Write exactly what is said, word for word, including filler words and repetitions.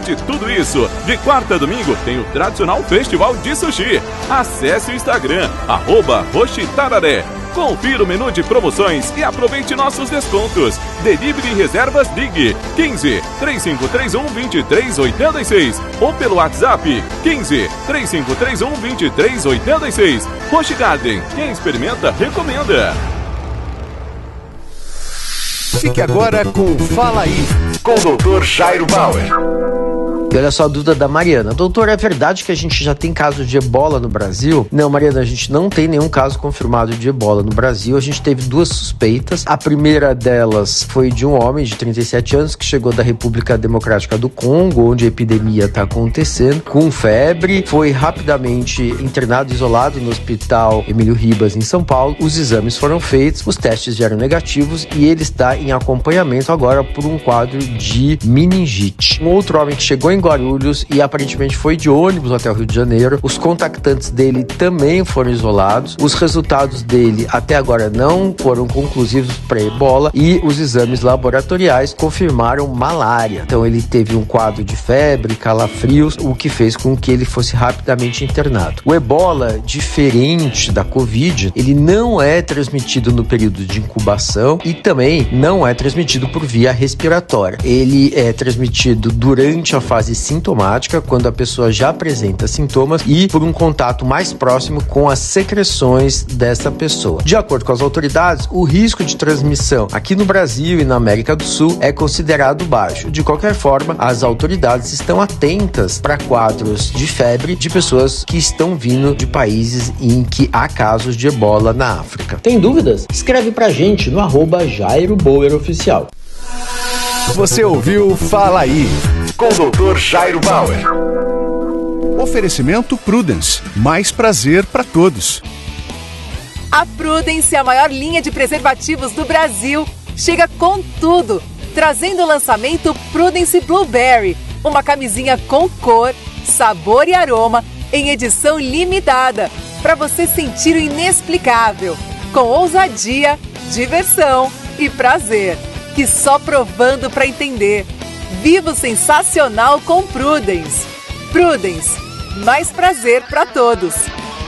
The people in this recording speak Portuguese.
de tudo isso, de quarta a domingo tem o tradicional Festival de Sushi. Acesse o Instagram, arroba Roxitararé. Confira o menu de promoções e aproveite nossos descontos. Delivery e reservas Dig quinze, três cinco três um, dois três oito seis ou pelo WhatsApp quinze, três cinco três um, dois três oito seis. Roxi Garden, quem experimenta, recomenda. Fique agora com Fala Aí, com o doutor Jairo Bauer. E olha só a dúvida da Mariana. Doutor, é verdade que a gente já tem casos de ebola no Brasil? Não, Mariana, a gente não tem nenhum caso confirmado de ebola no Brasil. A gente teve duas suspeitas. A primeira delas foi de um homem de trinta e sete anos que chegou da República Democrática do Congo, onde a epidemia está acontecendo, com febre. Foi rapidamente internado, isolado no Hospital Emílio Ribas, em São Paulo. Os exames foram feitos, os testes vieram negativos e ele está em acompanhamento agora por um quadro de meningite. Um outro homem que chegou em Guarulhos e aparentemente foi de ônibus até o Rio de Janeiro. Os contactantes dele também foram isolados. Os resultados dele até agora não foram conclusivos para ebola e os exames laboratoriais confirmaram malária. Então ele teve um quadro de febre, calafrios, o que fez com que ele fosse rapidamente internado. O ebola, diferente da Covid, ele não é transmitido no período de incubação e também não é transmitido por via respiratória. Ele é transmitido durante a fase sintomática, quando a pessoa já apresenta sintomas, e por um contato mais próximo com as secreções dessa pessoa. De acordo com as autoridades, o risco de transmissão aqui no Brasil e na América do Sul é considerado baixo. De qualquer forma, as autoridades estão atentas para quadros de febre de pessoas que estão vindo de países em que há casos de ebola na África. Tem dúvidas? Escreve pra gente no arroba Jairo Bauer Oficial. Você ouviu Fala Aí, com o doutor Jairo Bauer. Oferecimento Prudence, mais prazer para todos. A Prudence, a maior linha de preservativos do Brasil, chega com tudo, trazendo o lançamento Prudence Blueberry, uma camisinha com cor, sabor e aroma em edição limitada, para você sentir o inexplicável, com ousadia, diversão e prazer, que só provando para entender. Viva o sensacional com Prudence. Prudence, mais prazer para todos.